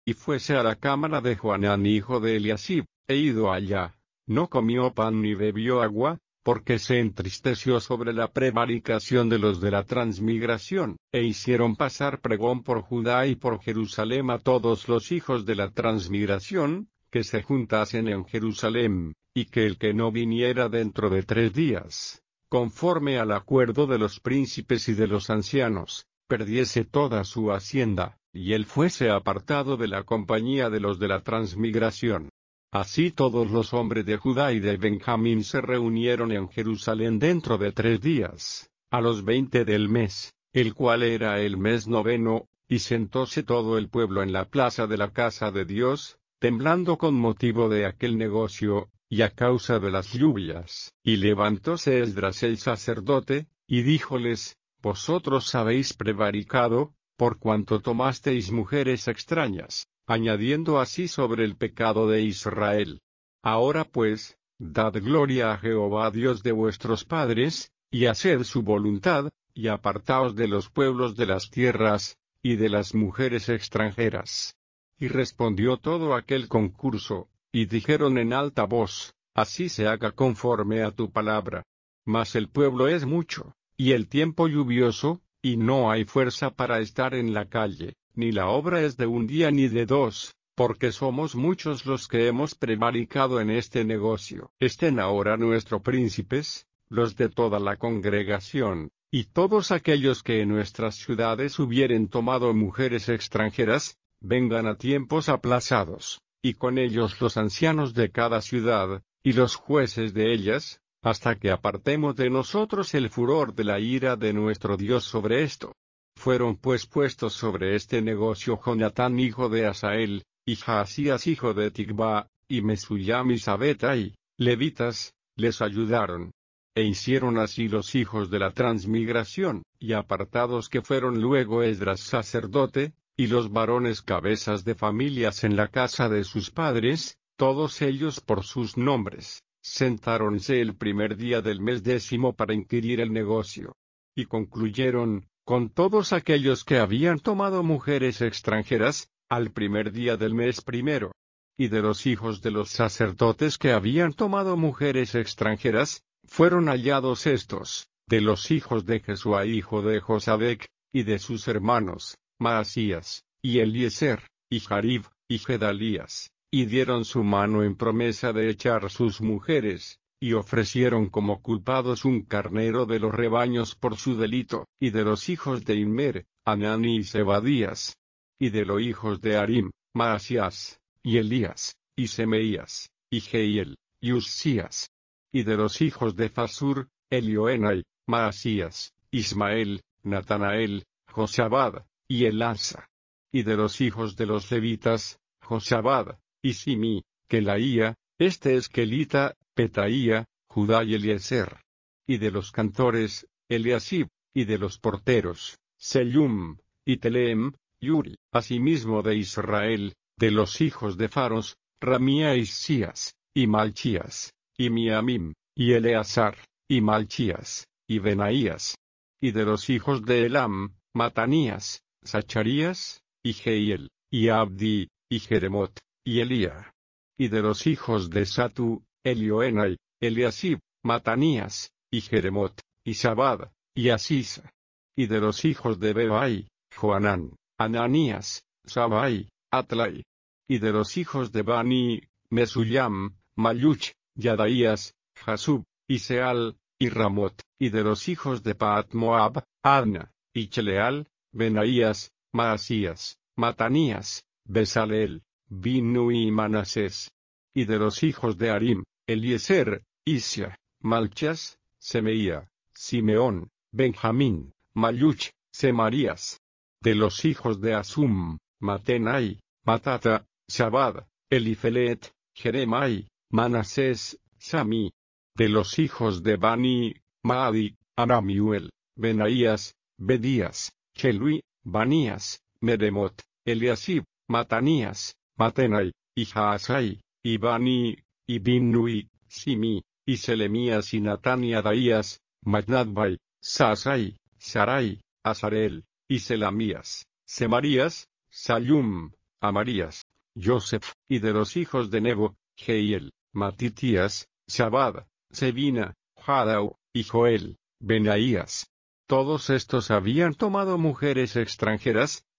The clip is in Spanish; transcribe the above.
y fuese a la cámara de Joanán hijo de Eliasib, e ido allá, no comió pan ni bebió agua, porque se entristeció sobre la prevaricación de los de la transmigración, e hicieron pasar pregón por Judá y por Jerusalén a todos los hijos de la transmigración, que se juntasen en Jerusalén, y que el que no viniera dentro de 3 días, conforme al acuerdo de los príncipes y de los ancianos, perdiese toda su hacienda, y él fuese apartado de la compañía de los de la transmigración. Así todos los hombres de Judá y de Benjamín se reunieron en Jerusalén dentro de 3 días, a los 20 del mes, el cual era el mes 9, y sentóse todo el pueblo en la plaza de la casa de Dios, temblando con motivo de aquel negocio, y a causa de las lluvias. Y levantóse Esdras el sacerdote, y díjoles: Vosotros habéis prevaricado, por cuanto tomasteis mujeres extrañas, añadiendo así sobre el pecado de Israel. Ahora pues, dad gloria a Jehová Dios de vuestros padres, y haced su voluntad, y apartaos de los pueblos de las tierras, y de las mujeres extranjeras. Y respondió todo aquel concurso, y dijeron en alta voz: Así se haga conforme a tu palabra. Mas el pueblo es mucho, y el tiempo lluvioso, y no hay fuerza para estar en la calle, ni la obra es de un día ni de 2, porque somos muchos los que hemos prevaricado en este negocio. Estén ahora nuestros príncipes, los de toda la congregación, y todos aquellos que en nuestras ciudades hubieren tomado mujeres extranjeras, vengan a tiempos aplazados, y con ellos los ancianos de cada ciudad, y los jueces de ellas, hasta que apartemos de nosotros el furor de la ira de nuestro Dios sobre esto. Fueron pues puestos sobre este negocio Jonatán hijo de Asael, y Jaasías hijo de Ticba, y Mesullam y Sabetai, levitas, les ayudaron. E hicieron así los hijos de la transmigración, y apartados que fueron luego Esdras sacerdote, y los varones cabezas de familias en la casa de sus padres, todos ellos por sus nombres, sentáronse el primer día del mes 10 para inquirir el negocio. Y concluyeron, con todos aquellos que habían tomado mujeres extranjeras, al primer día del mes 1. Y de los hijos de los sacerdotes que habían tomado mujeres extranjeras, fueron hallados estos, de los hijos de Jesúa hijo de Josadec, y de sus hermanos, Maasías, y Eliezer, y Jarib, y Gedalías, y dieron su mano en promesa de echar sus mujeres, y ofrecieron como culpados un carnero de los rebaños por su delito. Y de los hijos de Immer, Anani y Zebadías, y de los hijos de Arim, Maasías, y Elías, y Semeías, y Jehiel, y Uzías. Y de los hijos de Fasur, Elioenai, Maasías, Ismael, Natanael, Josabad, y Elasa. Y de los hijos de los levitas, Josabad, y Simi, Kelaía, este es Kelita, Petaía, Judá y Eliezer. Y de los cantores, Eliasib, y de los porteros, Sellum, y Telem, Yuri. Asimismo de Israel, de los hijos de Faros, Ramía y Sías, y Malchías, y Miamim, y Eleazar, y Malchías, y Benaías. Y de los hijos de Elam, Matanías, Zacharías, y Jehiel, y Abdi, y Jeremot, y Elía. Y de los hijos de Satu, Elioenai, Eliasib, Matanías, y Jeremot, y Sabad, y Asisa. Y de los hijos de Bebai, Joanán, Ananías, Sabai, Atlai. Y de los hijos de Bani, Mesullam, Maluch, Yadaías, Jasub, y Seal, y Ramot. Y de los hijos de Paat Moab, Adna, y Cheleal, Benaías, Maasías, Matanías, Besaleel, Binui y Manasés. Y de los hijos de Arim, Eliezer, Isia, Malchas, Semeía, Simeón, Benjamín, Maluch, Semarías. De los hijos de Asum, Matenai, Matata, Sabad, Elifelet, Jeremai, Manasés, Sami. De los hijos de Bani, Maadi, Aramiuel, Benaías, Bedías, Chelui, Banías, Meremot, Eliasib, Matanías, Matenai, y Jaasai, y Bani, y Binnui, Simi, y Selemías y Natán y Adaías, Matnadbai, Sasai, Sarai, Azarel, y Selamías, Semarías, Sayum, Amarías, Joseph, y de los hijos de Nebo, Jehiel, Matitías, Zabad, Sebina, Jadau, y Joel, Benaías. Todos estos habían tomado mujeres extranjeras,